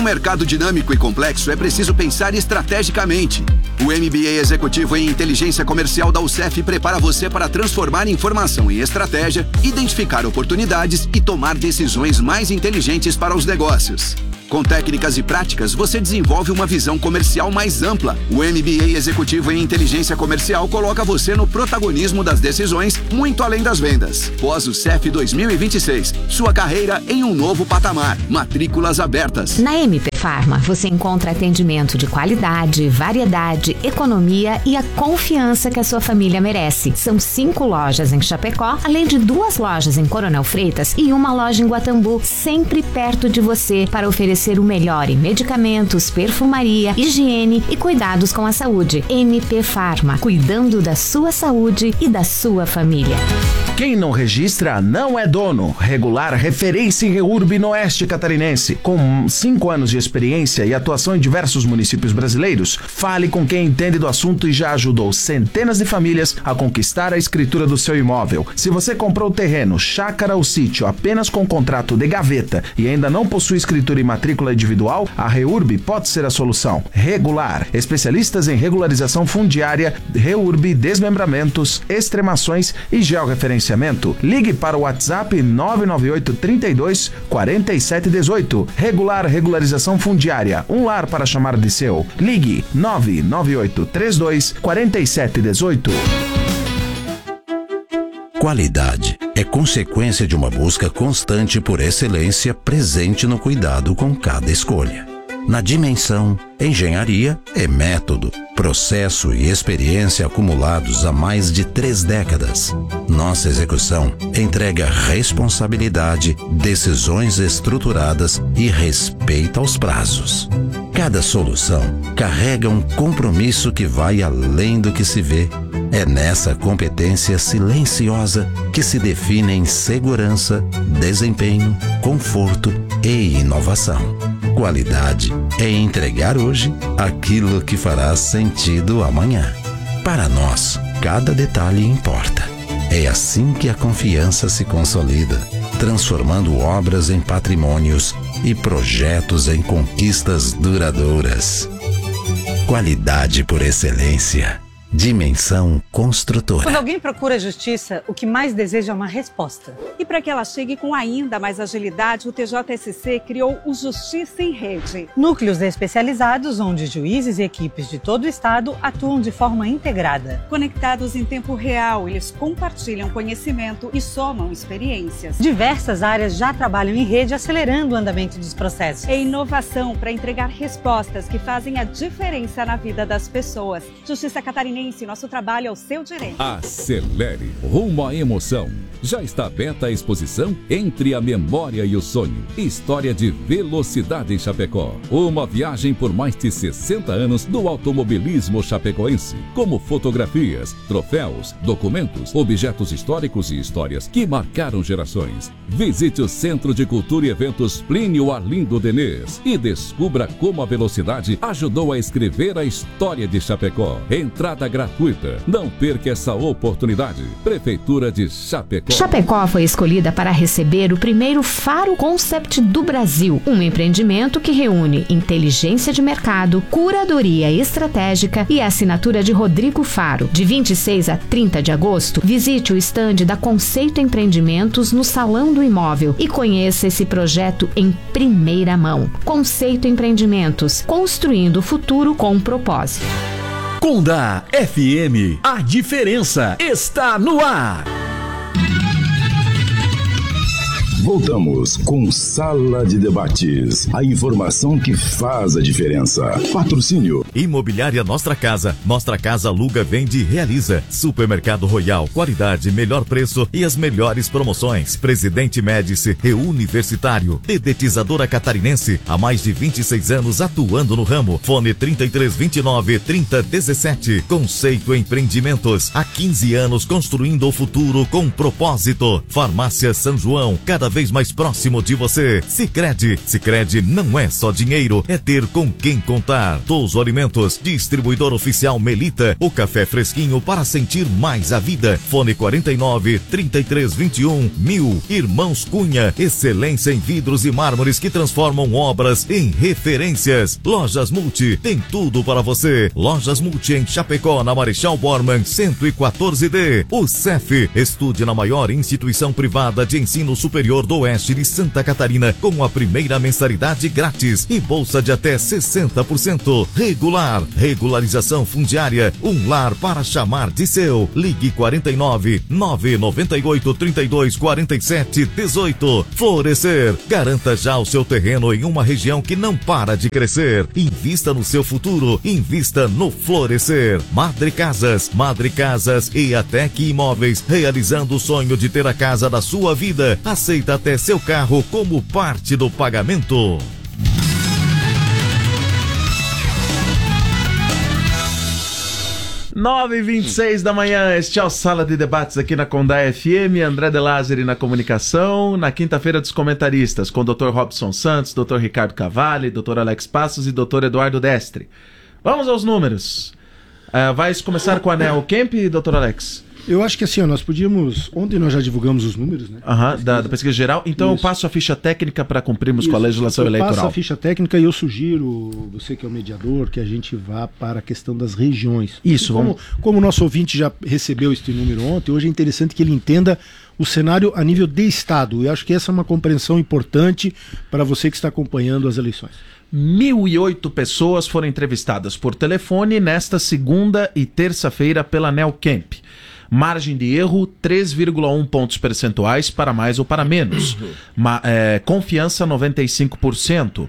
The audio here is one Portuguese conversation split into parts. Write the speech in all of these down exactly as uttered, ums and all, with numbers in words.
mercado dinâmico e complexo, é preciso pensar estrategicamente. O M B A Executivo em Inteligência Comercial da U C E F prepara você para transformar informação em estratégia, identificar oportunidades e tomar decisões mais inteligentes para os negócios. Com técnicas e práticas, você desenvolve uma visão comercial mais ampla. O M B A Executivo em Inteligência Comercial coloca você no protagonismo das decisões, muito além das vendas. Pós o C E F dois mil e vinte e seis, sua carreira em um novo patamar. Matrículas abertas. Na M P Pharma, você encontra atendimento de qualidade, variedade, economia e a confiança que a sua família merece. São cinco lojas em Chapecó, além de duas lojas em Coronel Freitas e uma loja em Guatambu, sempre perto de você para oferecer o melhor em medicamentos, perfumaria, higiene e cuidados com a saúde. M P Pharma, cuidando da sua saúde e da sua família. Quem não registra não é dono. Regular referência em REURB no Oeste Catarinense. Com cinco anos de experiência e atuação em diversos municípios brasileiros, fale com quem entende do assunto e já ajudou centenas de famílias a conquistar a escritura do seu imóvel. Se você comprou terreno, chácara ou sítio apenas com contrato de gaveta e ainda não possui escritura e matrícula individual, a REURB pode ser a solução. Regular, especialistas em regularização fundiária, REURB, desmembramentos, extremações e georreferenciamento. Ligue para o WhatsApp nove nove oito, trinta e dois, quarenta e sete dezoito. Regular Regularização Fundiária, um lar para chamar de seu. Ligue nove nove oito, trinta e dois, quarenta e sete dezoito. Qualidade é consequência de uma busca constante por excelência presente no cuidado com cada escolha. Na Dimensão, engenharia é método, processo e experiência acumulados há mais de três décadas. Nossa execução entrega responsabilidade, decisões estruturadas e respeito aos prazos. Cada solução carrega um compromisso que vai além do que se vê. É nessa competência silenciosa que se definem segurança, desempenho, conforto e inovação. Qualidade é entregar hoje aquilo que fará sentido amanhã. Para nós, cada detalhe importa. É assim que a confiança se consolida, transformando obras em patrimônios e projetos em conquistas duradouras. Qualidade por excelência. Dimensão Construtora. Quando alguém procura justiça, o que mais deseja é uma resposta. E para que ela chegue com ainda mais agilidade, o T J S C criou o Justiça em Rede. Núcleos especializados onde juízes e equipes de todo o estado atuam de forma integrada. Conectados em tempo real, eles compartilham conhecimento e somam experiências. Diversas áreas já trabalham em rede, acelerando o andamento dos processos. É inovação para entregar respostas que fazem a diferença na vida das pessoas. Justiça Catarinense. Nosso trabalho é o seu direito. Acelere rumo à emoção. Já está aberta a exposição Entre a Memória e o Sonho. História de velocidade em Chapecó. Uma viagem por mais de sessenta anos do automobilismo chapecoense. Como fotografias, troféus, documentos, objetos históricos e histórias que marcaram gerações. Visite o Centro de Cultura e Eventos Plínio Arlindo Denês e descubra como a velocidade ajudou a escrever a história de Chapecó. Entrada gratuita. Não perca essa oportunidade. Prefeitura de Chapecó. Chapecó foi escolhida para receber o primeiro Faro Concept do Brasil, um empreendimento que reúne inteligência de mercado, curadoria estratégica e a assinatura de Rodrigo Faro. De vinte e seis a trinta de agosto, visite o estande da Conceito Empreendimentos no Salão do Imóvel e conheça esse projeto em primeira mão. Conceito Empreendimentos, construindo o futuro com propósito. Conda F M, a diferença está no ar. Voltamos com Sala de Debates. A informação que faz a diferença. Patrocínio. Imobiliária Nostra Casa. Nostra Casa aluga, vende e realiza. Supermercado Royal. Qualidade, melhor preço e as melhores promoções. Presidente Médici. Reuniversitário. Dedetizadora Catarinense. Há mais de vinte e seis anos atuando no ramo. Fone trinta e três, vinte e nove, trinta, dezessete. Conceito Empreendimentos. Há quinze anos construindo o futuro com propósito. Farmácia São João. Cada vez mais próximo de você. Sicredi, Sicredi não é só dinheiro, é ter com quem contar. Touso Alimentos, distribuidor oficial Melita, o café fresquinho para sentir mais a vida. Fone quarenta e nove, trinta e três, vinte e um, mil. Irmãos Cunha, excelência em vidros e mármores que transformam obras em referências. Lojas Multi, tem tudo para você. Lojas Multi em Chapecó, na Marechal Bormann, cento e quatorze D. O C E F, estude na maior instituição privada de ensino superior do oeste de Santa Catarina, com a primeira mensalidade grátis e bolsa de até sessenta por cento. Regular, regularização fundiária, um lar para chamar de seu. Ligue quarenta e nove, nove nove oito, trinta e dois, quarenta e sete, dezoito. Florescer, garanta já o seu terreno em uma região que não para de crescer. Invista no seu futuro, invista no Florescer. Madre Casas, Madre Casas e Atec Imóveis, realizando o sonho de ter a casa da sua vida. Aceita até seu carro como parte do pagamento. nove e vinte e seis da manhã, este é o Sala de Debates aqui na Condá F M, André De Lázari na comunicação, na quinta-feira dos comentaristas, com o doutor Robson Santos, doutor Ricardo Cavalli, doutor Alex Passos e doutor Eduardo Destre. Vamos aos números. Uh, vai começar com a Neocamp, doutor Alex? Eu acho que assim, ó, nós podíamos... Ontem nós já divulgamos os números, né? Aham, da, da pesquisa geral. Então Isso. eu passo a ficha técnica para cumprirmos Isso. com a legislação eu eleitoral. Eu passo a ficha técnica e eu sugiro, você que é o mediador, que a gente vá para a questão das regiões. Isso. Como, como o nosso ouvinte já recebeu este número ontem, hoje é interessante que ele entenda o cenário a nível de Estado. Eu acho que essa é uma compreensão importante para você que está acompanhando as eleições. mil e oito pessoas foram entrevistadas por telefone nesta segunda e terça-feira pela Neocamp. Margem de erro, três vírgula um pontos percentuais para mais ou para menos. Ma, é, confiança, noventa e cinco por cento.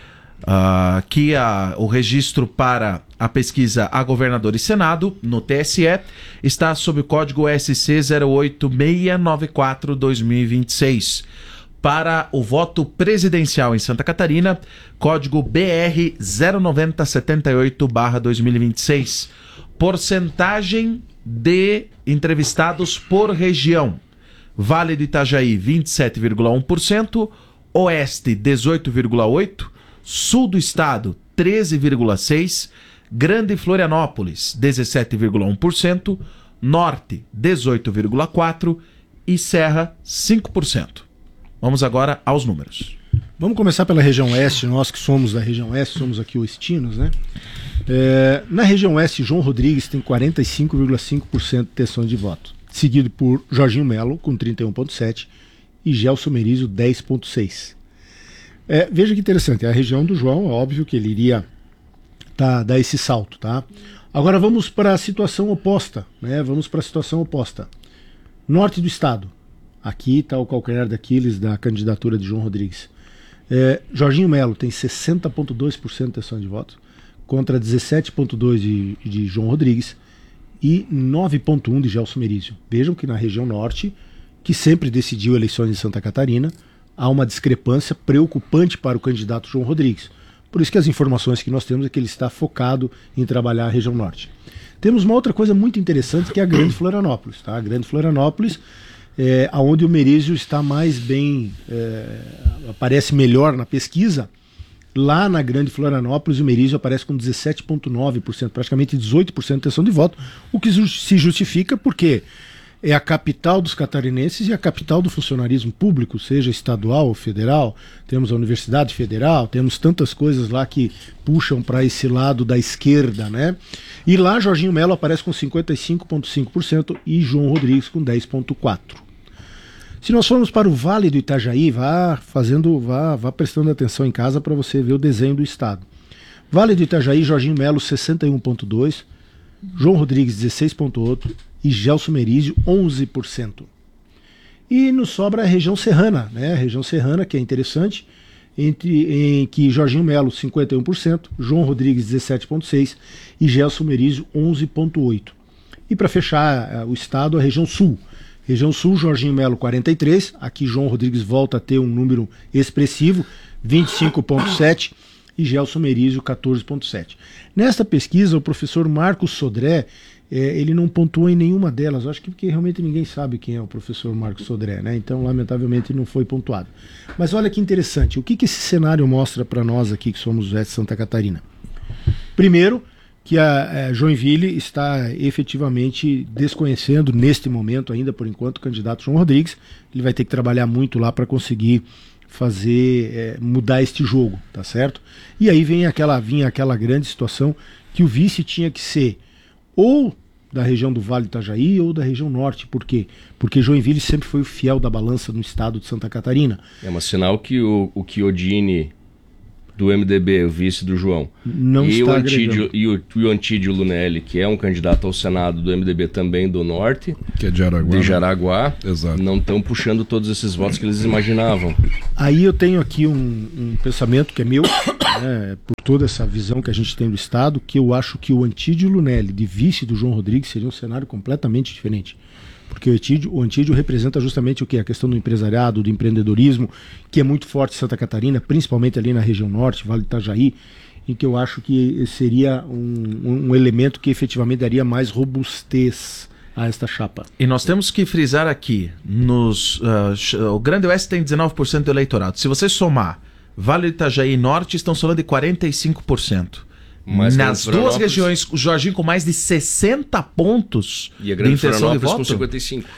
Uh, que a, o registro para a pesquisa a governador e senado, no T S E, está sob o código S C zero oito seis nove quatro barra dois mil e vinte e seis. Para o voto presidencial em Santa Catarina, código B R zero nove zero sete oito barra dois mil e vinte e seis. Porcentagem de entrevistados por região. Vale do Itajaí, vinte e sete vírgula um por cento, Oeste, dezoito vírgula oito por cento, Sul do Estado, treze vírgula seis por cento, Grande Florianópolis, dezessete vírgula um por cento, Norte, dezoito vírgula quatro por cento e Serra, cinco por cento. Vamos agora aos números. Vamos começar pela região Oeste, nós que somos da região Oeste, somos aqui oestinos, né? É, na região Oeste, João Rodrigues tem quarenta e cinco vírgula cinco por cento de intenção de voto, seguido por Jorginho Melo, com trinta e um vírgula sete por cento, e Gelson Merizio, dez vírgula seis por cento. É, veja que interessante, a região do João, é óbvio que ele iria tá, dar esse salto, tá? Agora vamos para a situação oposta, né? Vamos para a situação oposta. Norte do Estado. Aqui está o calcanhar daqueles da candidatura de João Rodrigues. É, Jorginho Melo tem sessenta vírgula dois por cento de intenção de voto, contra dezessete vírgula dois por cento de, de João Rodrigues e nove vírgula um por cento de Gelson Merizio. Vejam que na região Norte, que sempre decidiu eleições em Santa Catarina, há uma discrepância preocupante para o candidato João Rodrigues. Por isso que as informações que nós temos é que ele está focado em trabalhar a região Norte. Temos uma outra coisa muito interessante, que é a Grande Florianópolis. Tá? A Grande Florianópolis, é, onde o Merizio está mais bem, é, aparece melhor na pesquisa. Lá na Grande Florianópolis, o Merizio aparece com dezessete vírgula nove por cento, praticamente dezoito por cento de intenção de voto, o que se justifica porque é a capital dos catarinenses e a capital do funcionarismo público, seja estadual ou federal. Temos a Universidade Federal, temos tantas coisas lá que puxam para esse lado da esquerda, né? E lá Jorginho Melo aparece com cinquenta e cinco vírgula cinco por cento e João Rodrigues com dez vírgula quatro por cento. Se nós formos para o Vale do Itajaí, vá fazendo, vá, vá prestando atenção em casa para você ver o desenho do estado. Vale do Itajaí, Jorginho Melo sessenta e um vírgula dois por cento, João Rodrigues dezesseis vírgula oito por cento e Gelson Merizio onze por cento. E nos sobra a região serrana, né? A região serrana, que é interessante, entre, em que Jorginho Melo cinquenta e um por cento, João Rodrigues dezessete vírgula seis por cento e Gelson Merizio onze vírgula oito por cento. E para fechar uh, o estado, a região sul. Região sul, Jorginho Melo quarenta e três por cento, aqui João Rodrigues volta a ter um número expressivo, vinte e cinco vírgula sete por cento, e Gelson Merizio quatorze vírgula sete por cento. Nesta pesquisa, o professor Marcos Sodré, É, ele não pontuou em nenhuma delas, acho que porque realmente ninguém sabe quem é o professor Marcos Sodré, né? Então, lamentavelmente, não foi pontuado. Mas olha que interessante, o que, que esse cenário mostra para nós aqui, que somos o Santa Catarina? Primeiro, que a, a Joinville está efetivamente desconhecendo, neste momento ainda, por enquanto, o candidato João Rodrigues. Ele vai ter que trabalhar muito lá para conseguir fazer, é, mudar este jogo, tá certo? E aí vem aquela, vinha aquela grande situação que o vice tinha que ser ou da região do Vale do Itajaí ou da região norte. Por quê? Porque Joinville sempre foi o fiel da balança no estado de Santa Catarina. É, mas sinal que o, o Chiodini do M D B, o vice do João, não e, está o Antídio, e, o, e o Antídio Lunelli, que é um candidato ao Senado do M D B também do norte, que é de Jaraguá, de Jaraguá, Exato. Não estão puxando todos esses votos que eles imaginavam. Aí eu tenho aqui um, um pensamento que é meu, né, por toda essa visão que a gente tem do estado, que eu acho que o Antídio Lunelli, de vice do João Rodrigues, seria um cenário completamente diferente. Porque o Antídio, o Antídio representa justamente o quê? A questão do empresariado, do empreendedorismo, que é muito forte em Santa Catarina, principalmente ali na região norte, Vale do Itajaí, em que eu acho que seria um, um elemento que efetivamente daria mais robustez a esta chapa. E nós temos que frisar aqui, nos, uh, o Grande Oeste tem dezenove por cento do eleitorado. Se você somar Vale do Itajaí e Norte, estão falando de quarenta e cinco por cento. Mas nas duas regiões, o Jorginho com mais de sessenta pontos e a Grande de intenção de voto. Com cinquenta e cinco.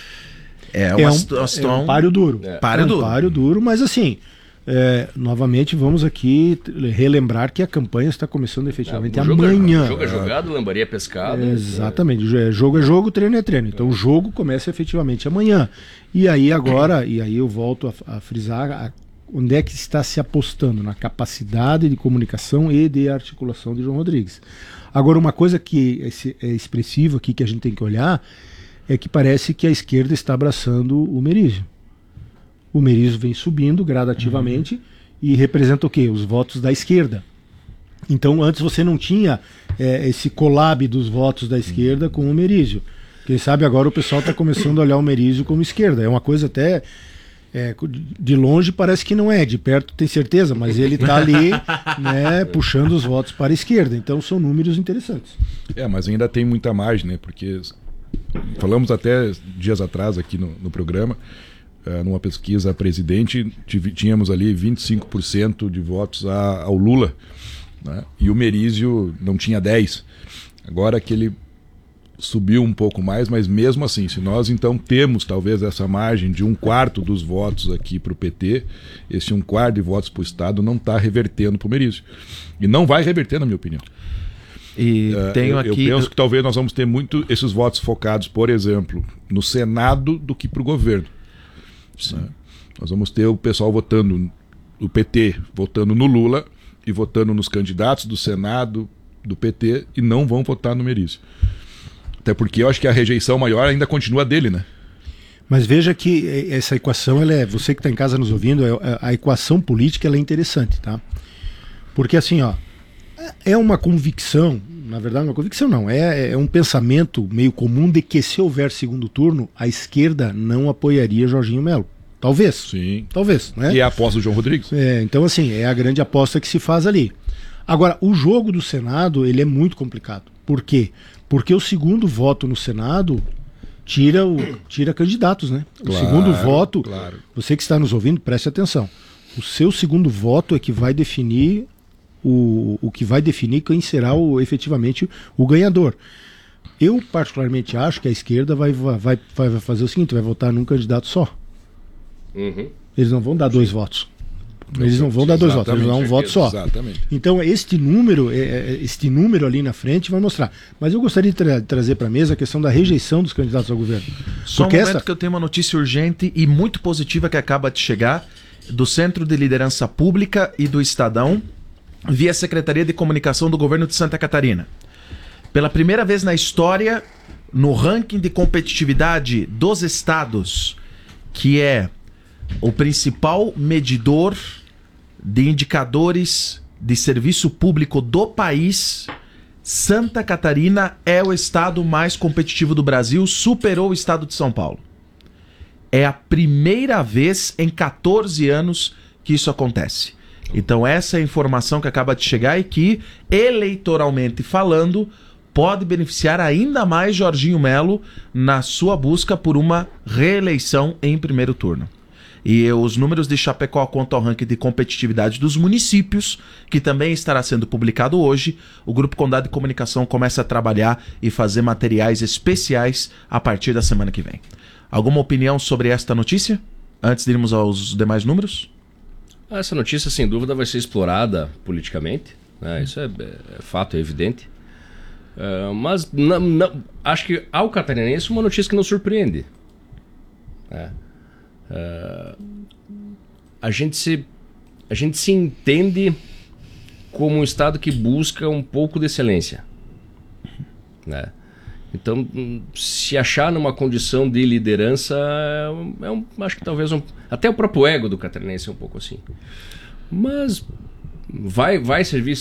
É, uma, é, um, é um páreo duro. É. Páreo é um duro. páreo duro, mas assim, é, novamente vamos aqui relembrar que a campanha está começando efetivamente ah, amanhã. Jogo é jogado, lambaria é pescado. É, exatamente, é. jogo é jogo, treino é treino. Então o jogo começa efetivamente amanhã. E aí agora, e aí eu volto a, a frisar a onde é que está se apostando? Na capacidade de comunicação e de articulação de João Rodrigues. Agora, uma coisa que é expressiva aqui, que a gente tem que olhar, é que parece que a esquerda está abraçando o Merizio. O Merizio vem subindo gradativamente uhum. e representa o quê? Os votos da esquerda. Então, antes você não tinha é, esse collab dos votos da esquerda com o Merizio. Quem sabe agora o pessoal está começando a olhar o Merizio como esquerda. É uma coisa até... É, de longe parece que não é, de perto tem certeza, mas ele está ali né, puxando os votos para a esquerda, então são números interessantes. É, mas ainda tem muita margem, né? Porque falamos até dias atrás aqui no, no programa, uh, numa pesquisa presidente, tínhamos ali vinte e cinco por cento de votos a, ao Lula, né? E o Merizio não tinha dez por cento. Agora que ele subiu um pouco mais, mas mesmo assim, se nós então temos talvez essa margem de um quarto dos votos aqui para o P T, esse um quarto de votos para o Estado não está revertendo para o Merizio. E não vai reverter, na minha opinião. E uh, tenho eu, aqui... eu penso que talvez nós vamos ter muito esses votos focados, por exemplo, no Senado do que para o governo. Né? Nós vamos ter o pessoal votando, o P T votando no Lula e votando nos candidatos do Senado do P T e não vão votar no Merizio. Até porque eu acho que a rejeição maior ainda continua dele, né? Mas veja que essa equação, ela é, você que está em casa nos ouvindo, a equação política ela é interessante, tá? Porque assim, ó, é uma convicção, na verdade uma convicção não, é, é um pensamento meio comum de que se houver segundo turno, a esquerda não apoiaria Jorginho Melo. Talvez. Sim. Talvez, né? E é a aposta do João Rodrigues. É, então assim, é a grande aposta que se faz ali. Agora, o jogo do Senado, ele é muito complicado. Por quê? Porque o segundo voto no Senado tira, o, tira candidatos, né? O claro, segundo voto, claro. Você que está nos ouvindo, preste atenção. O seu segundo voto é que vai definir o, o que vai definir quem será o, efetivamente o ganhador. Eu particularmente acho que a esquerda vai, vai, vai fazer o seguinte, vai votar num candidato só. Uhum. Eles não vão dar dois votos. Eles não vão dar dois votos, eles vão dar um voto só. Exatamente. Então, este número, este número ali na frente vai mostrar. Mas eu gostaria de tra trazer para a mesa a questão da rejeição dos candidatos ao governo. Só Porque um momento essa... que eu tenho uma notícia urgente e muito positiva que acaba de chegar do Centro de Liderança Pública e do Estadão, via Secretaria de Comunicação do Governo de Santa Catarina. Pela primeira vez na história, no ranking de competitividade dos estados, que é o principal medidor de indicadores de serviço público do país, Santa Catarina é o estado mais competitivo do Brasil, superou o estado de São Paulo. É a primeira vez em quatorze anos que isso acontece. Então essa é a informação que acaba de chegar e que, eleitoralmente falando, pode beneficiar ainda mais Jorginho Melo na sua busca por uma reeleição em primeiro turno. E os números de Chapecó quanto ao ranking de competitividade dos municípios, que também estará sendo publicado hoje, o Grupo Condado de Comunicação começa a trabalhar e fazer materiais especiais a partir da semana que vem. Alguma opinião sobre esta notícia? Antes de irmos aos demais números? Essa notícia, sem dúvida, vai ser explorada politicamente, né? Isso é, é fato, é evidente. Uh, mas não, não, acho que ao catarinense uma notícia que não surpreende. É. Uh, a, gente se, a gente se entende como um estado que busca um pouco de excelência, né? Então, se achar numa condição de liderança, é um, acho que talvez um, até o próprio ego do catarinense é um pouco assim. Mas vai, vai servir